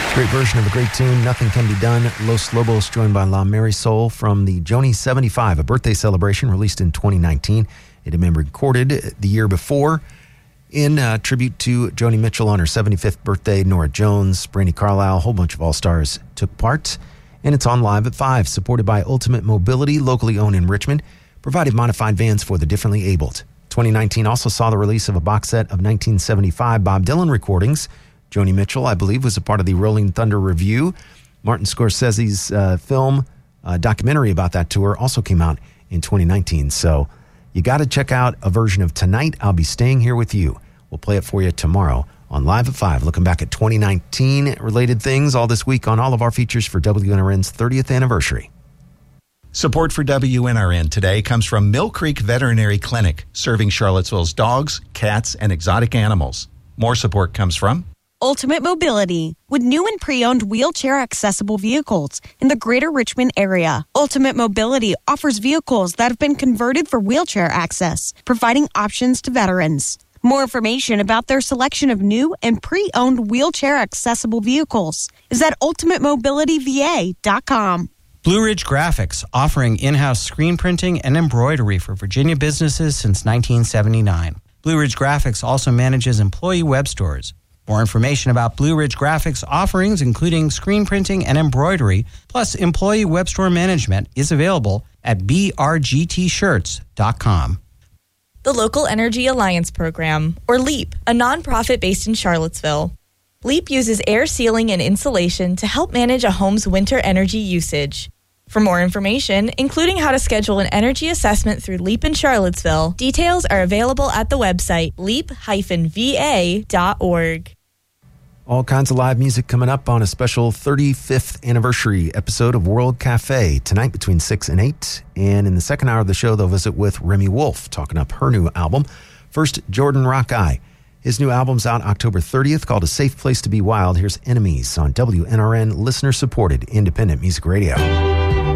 Great version of a great tune, Nothing Can Be Done. Los Lobos joined by La Marisol from the Joni 75, a birthday celebration released in 2019. It had been recorded the year before in tribute to Joni Mitchell on her 75th birthday. Norah Jones, Brandi Carlile, a whole bunch of all-stars took part. And it's on live at 5, supported by Ultimate Mobility, locally owned in Richmond, provided modified vans for the differently abled. 2019 also saw the release of a box set of 1975 Bob Dylan recordings. Joni Mitchell, I believe, was a part of the Rolling Thunder Review. Martin Scorsese's film documentary about that tour also came out in 2019. So you got to check out a version of Tonight, I'll Be Staying Here With You. We'll play it for you tomorrow on Live at 5. Looking back at 2019 related things all this week on all of our features for WNRN's 30th anniversary. Support for WNRN today comes from Mill Creek Veterinary Clinic, serving Charlottesville's dogs, cats, and exotic animals. More support comes from Ultimate Mobility, with new and pre-owned wheelchair-accessible vehicles in the greater Richmond area. Ultimate Mobility offers vehicles that have been converted for wheelchair access, providing options to veterans. More information about their selection of new and pre-owned wheelchair-accessible vehicles is at ultimatemobilityva.com. Blue Ridge Graphics, offering in-house screen printing and embroidery for Virginia businesses since 1979. Blue Ridge Graphics also manages employee web stores. More information about Blue Ridge Graphics offerings, including screen printing and embroidery, plus employee web store management, is available at brgtshirts.com. The Local Energy Alliance Program, or LEAP, a nonprofit based in Charlottesville. LEAP uses air sealing and insulation to help manage a home's winter energy usage. For more information, including how to schedule an energy assessment through LEAP in Charlottesville, details are available at the website leap-va.org. All kinds of live music coming up on a special 35th anniversary episode of World Cafe tonight between 6 and 8. And in the second hour of the show, they'll visit with Remy Wolf, talking up her new album. First, Jordan Rockeye. His new album's out October 30th, called A Safe Place to Be Wild. Here's Enemies on WNRN, listener-supported independent music radio.